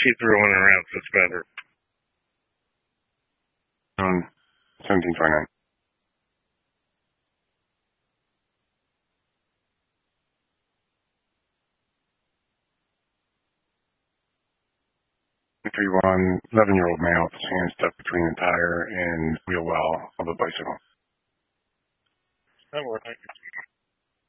keep rolling around, so it's better. 1729. One 11-year-old male with his hand stuck between the tire and wheel well of a bicycle. That worked.